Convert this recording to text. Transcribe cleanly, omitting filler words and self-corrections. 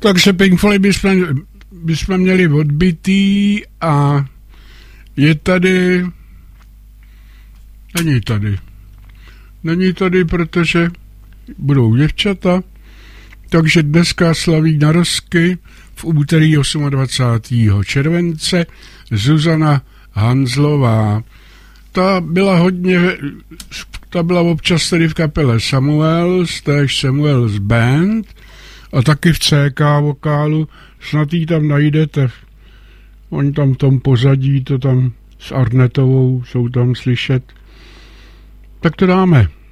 Takže Pink Floyd bychom měli odbitý a je tady... Není tady, protože budou děvčata, takže dneska slaví narozky v úterý 28. července Zuzana Hanzlová. Ta byla občas tady v kapele Samuels, též Samuels Band a taky v CK vokálu, snad jí tam najdete. Oni tam v tom pozadí, to tam s Arnetovou jsou tam slyšet. Tak to dáme.